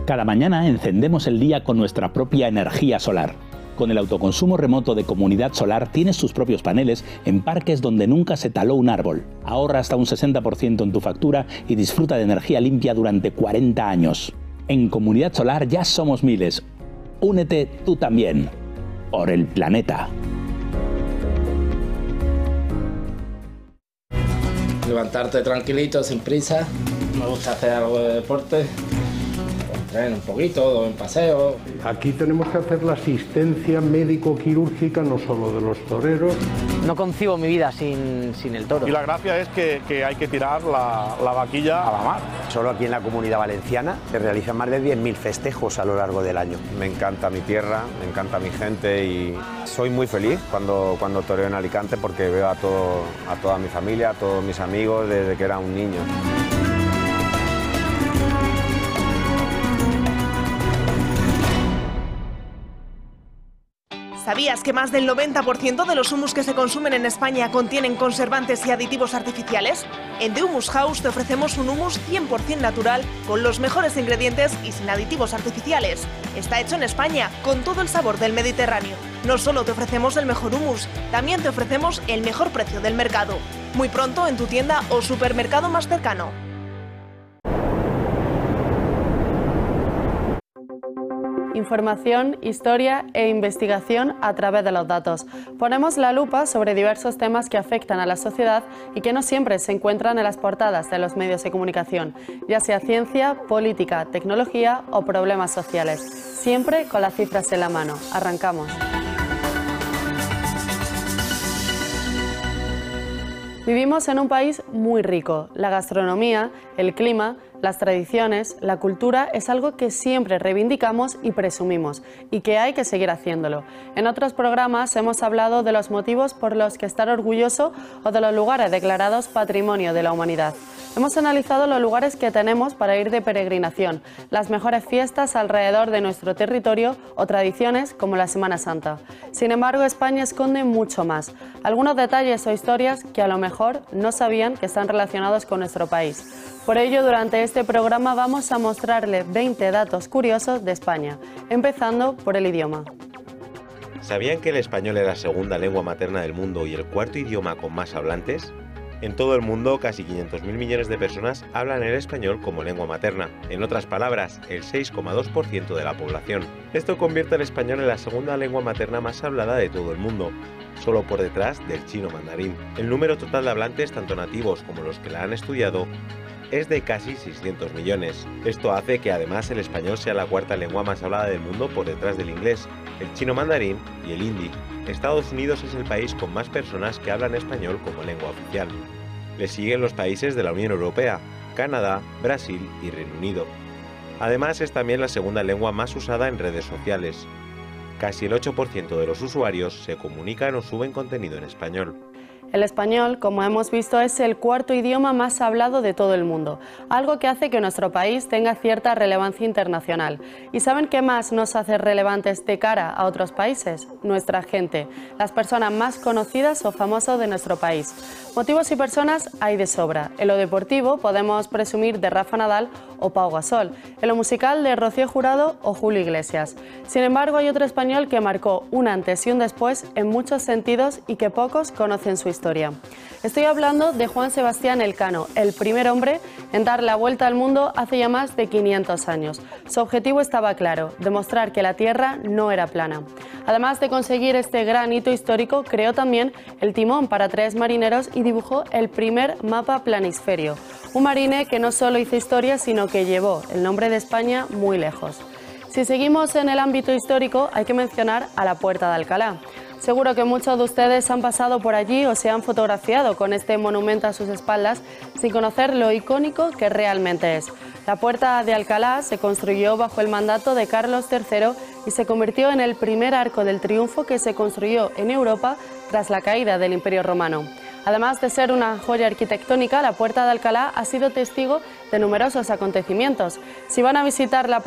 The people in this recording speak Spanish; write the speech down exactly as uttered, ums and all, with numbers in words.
Cada mañana encendemos el día con nuestra propia energía solar. Con el autoconsumo remoto de Comunidad Solar tienes tus propios paneles en parques donde nunca se taló un árbol. Ahorra hasta un sesenta por ciento en tu factura y disfruta de energía limpia durante cuarenta años. En Comunidad Solar ya somos miles. Únete tú también. Por el planeta. Levantarte tranquilito, sin prisa. Me gusta hacer algo de deporte. Entreno un poquito, en paseo. Aquí tenemos que hacer la asistencia médico-quirúrgica no solo de los toreros. No concibo mi vida sin, sin el toro. Y la gracia es que, que hay que tirar la, la vaquilla a la mar. Solo aquí en la Comunidad Valenciana se realizan más de diez mil festejos a lo largo del año. Me encanta mi tierra, me encanta mi gente y soy muy feliz cuando, cuando toreo en Alicante porque veo a, todo, a toda mi familia, a todos mis amigos desde que era un niño. ¿Sabías que más del noventa por ciento de los humus que se consumen en España contienen conservantes y aditivos artificiales? En The Humus House te ofrecemos un humus cien por cien natural, con los mejores ingredientes y sin aditivos artificiales. Está hecho en España, con todo el sabor del Mediterráneo. No solo te ofrecemos el mejor humus, también te ofrecemos el mejor precio del mercado. Muy pronto en tu tienda o supermercado más cercano. Información, historia e investigación a través de los datos. Ponemos la lupa sobre diversos temas que afectan a la sociedad y que no siempre se encuentran en las portadas de los medios de comunicación, ya sea ciencia, política, tecnología o problemas sociales. Siempre con las cifras en la mano. Arrancamos. Vivimos en un país muy rico. La gastronomía, el clima, las tradiciones, la cultura es algo que siempre reivindicamos y presumimos, y que hay que seguir haciéndolo. En otros programas hemos hablado de los motivos por los que estar orgulloso o de los lugares declarados Patrimonio de la Humanidad. Hemos analizado los lugares que tenemos para ir de peregrinación, las mejores fiestas alrededor de nuestro territorio o tradiciones como la Semana Santa. Sin embargo, España esconde mucho más, algunos detalles o historias que a lo mejor no sabían que están relacionados con nuestro país. Por ello, durante este programa vamos a mostrarle veinte datos curiosos de España, empezando por el idioma. ¿Sabían que el español es la segunda lengua materna del mundo y el cuarto idioma con más hablantes? En todo el mundo, casi quinientos mil millones de personas hablan el español como lengua materna. En otras palabras, el seis coma dos por ciento de la población. Esto convierte al español en la segunda lengua materna más hablada de todo el mundo, solo por detrás del chino mandarín. El número total de hablantes, tanto nativos como los que la han estudiado, es de casi seiscientos millones. Esto hace que además el español sea la cuarta lengua más hablada del mundo por detrás del inglés, el chino mandarín y el hindi. Estados Unidos es el país con más personas que hablan español como lengua oficial. Le siguen los países de la Unión Europea, Canadá, Brasil y Reino Unido. Además es también la segunda lengua más usada en redes sociales. Casi el ocho por ciento de los usuarios se comunican o suben contenido en español. El español, como hemos visto, es el cuarto idioma más hablado de todo el mundo, algo que hace que nuestro país tenga cierta relevancia internacional. ¿Y saben qué más nos hace relevantes de cara a otros países? Nuestra gente, las personas más conocidas o famosas de nuestro país. Motivos y personas hay de sobra. En lo deportivo podemos presumir de Rafa Nadal o Pau Gasol, en lo musical de Rocío Jurado o Julio Iglesias. Sin embargo, hay otro español que marcó un antes y un después en muchos sentidos y que pocos conocen su historia. Estoy hablando de Juan Sebastián Elcano, el primer hombre en dar la vuelta al mundo hace ya más de quinientos años. Su objetivo estaba claro, demostrar que la Tierra no era plana. Además de conseguir este gran hito histórico, creó también el timón para tres marineros y dibujó el primer mapa planisferio. Un marine que no solo hizo historia, sino que llevó el nombre de España muy lejos. Si seguimos en el ámbito histórico, hay que mencionar a la Puerta de Alcalá. Seguro que muchos de ustedes han pasado por allí o se han fotografiado con este monumento a sus espaldas sin conocer lo icónico que realmente es. La Puerta de Alcalá se construyó bajo el mandato de Carlos tercero y se convirtió en el primer arco del triunfo que se construyó en Europa tras la caída del Imperio Romano. Además de ser una joya arquitectónica, la Puerta de Alcalá ha sido testigo de numerosos acontecimientos. Si van a visitar la